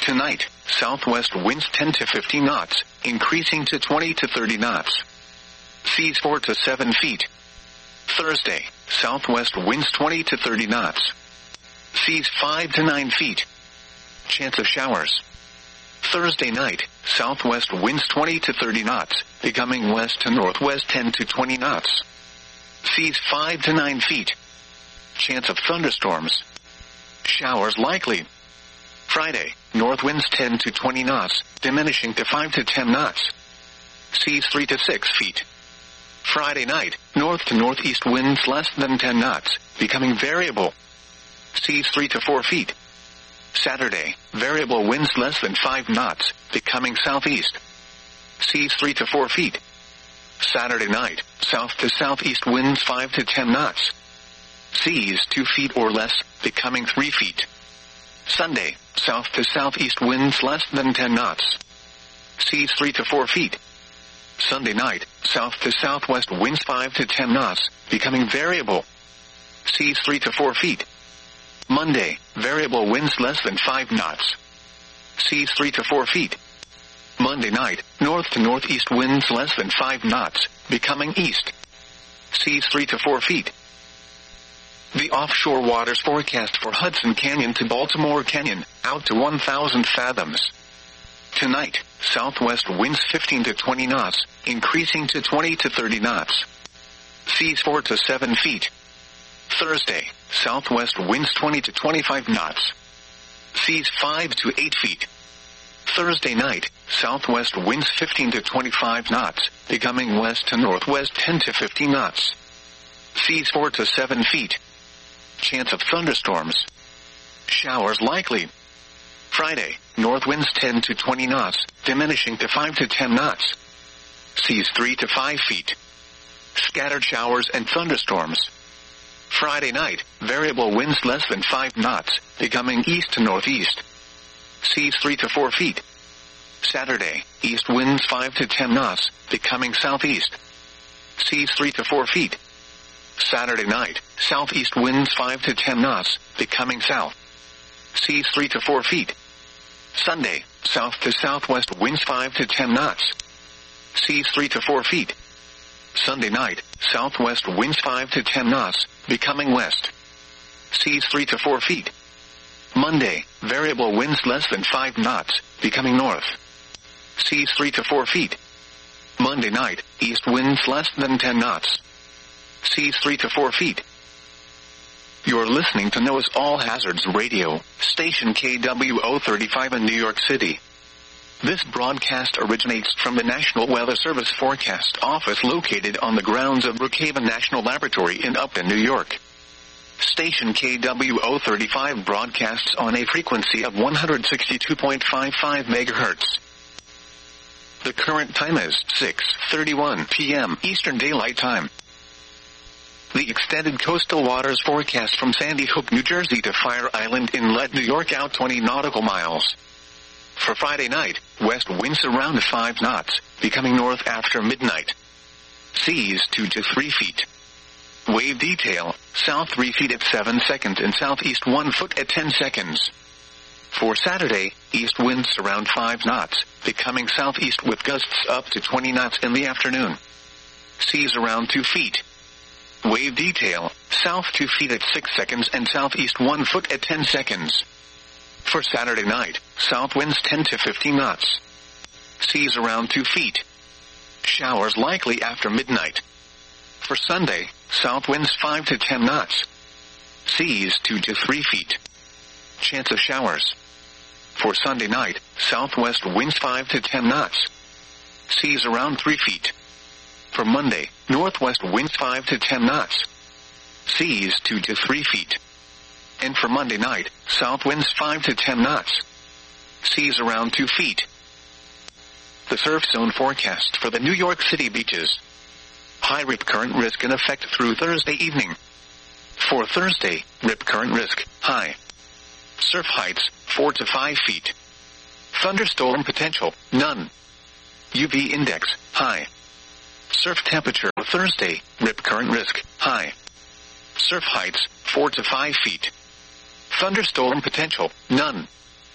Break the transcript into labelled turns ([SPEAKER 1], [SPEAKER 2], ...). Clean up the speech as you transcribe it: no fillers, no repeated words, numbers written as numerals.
[SPEAKER 1] Tonight, southwest winds 10 to 15 knots, increasing to 20 to 30 knots. Seas 4 to 7 feet. Thursday, southwest winds 20 to 30 knots. Seas 5 to 9 feet. Chance of showers. Thursday night, southwest winds 20 to 30 knots, becoming west to northwest 10 to 20 knots. Seas 5 to 9 feet. Chance of thunderstorms. Showers likely. Friday, north winds 10 to 20 knots, diminishing to 5 to 10 knots. Seas 3 to 6 feet. Friday night, north to northeast winds less than 10 knots, becoming variable. Seas 3 to 4 feet. Saturday, variable winds less than 5 knots, becoming southeast. Seas 3 to 4 feet. Saturday night, south to southeast winds 5 to 10 knots. Seas 2 feet or less, becoming 3 feet. Sunday, south to southeast winds less than 10 knots. Seas 3 to 4 feet. Sunday night, south to southwest winds 5 to 10 knots, becoming variable. Seas 3 to 4 feet. Monday, variable winds less than 5 knots. Seas 3 to 4 feet. Monday night, north to northeast winds less than 5 knots, becoming east. Seas 3 to 4 feet. The offshore waters forecast for Hudson Canyon to Baltimore Canyon, out to 1,000 fathoms. Tonight, southwest winds 15 to 20 knots, increasing to 20 to 30 knots. Seas 4 to 7 feet. Thursday, southwest winds 20 to 25 knots. Seas 5 to 8 feet. Thursday night, southwest winds 15 to 25 knots, becoming west to northwest 10 to 15 knots. Seas 4 to 7 feet. Chance of thunderstorms. Showers likely. Friday, north winds 10 to 20 knots, diminishing to 5 to 10 knots. Seas 3 to 5 feet. Scattered showers and thunderstorms. Friday night, variable winds less than 5 knots, becoming east to northeast. Seas 3 to 4 feet. Saturday, east winds 5 to 10 knots, becoming southeast. Seas 3 to 4 feet. Saturday night, southeast winds 5 to 10 knots, becoming south. Seas 3 to 4 feet. Sunday, south to southwest winds 5 to 10 knots. Seas 3 to 4 feet. Sunday night, southwest winds 5 to 10 knots, becoming west. Seas 3 to 4 feet. Monday, variable winds less than 5 knots, becoming north. Seas 3 to 4 feet. Monday night, east winds less than 10 knots. Seas 3 to 4 feet. You're listening to NOAA's All Hazards Radio, station KWO35 in New York City. This broadcast originates from the National Weather Service Forecast Office located on the grounds of Brookhaven National Laboratory in Upton, New York. Station KWO35 broadcasts on a frequency of 162.55 MHz. The current time is 6:31 p.m. Eastern Daylight Time. The extended coastal waters forecast from Sandy Hook, New Jersey to Fire Island Inlet, New York out 20 nautical miles. For Friday night, west winds around 5 knots, becoming north after midnight. Seas 2 to 3 feet. Wave detail, south 3 feet at 7 seconds and southeast 1 foot at 10 seconds. For Saturday, east winds around 5 knots, becoming southeast with gusts up to 20 knots in the afternoon. Seas around 2 feet. Wave detail, south 2 feet at 6 seconds and southeast 1 foot at 10 seconds. For Saturday night, south winds 10 to 15 knots. Seas around 2 feet. Showers likely after midnight. For Sunday, south winds 5 to 10 knots. Seas 2 to 3 feet. Chance of showers. For Sunday night, southwest winds 5 to 10 knots. Seas around 3 feet. For Monday, northwest winds 5 to 10 knots. Seas 2 to 3 feet. And for Monday night, south winds 5 to 10 knots. Seas around 2 feet. The surf zone forecast for the New York City beaches. High rip current risk in effect through Thursday evening. For Thursday, rip current risk, high. Surf heights, 4 to 5 feet. Thunderstorm potential, none. UV index, high. Surf temperature Thursday, rip current risk, high. Surf heights, 4 to 5 feet. Thunderstorm potential, none.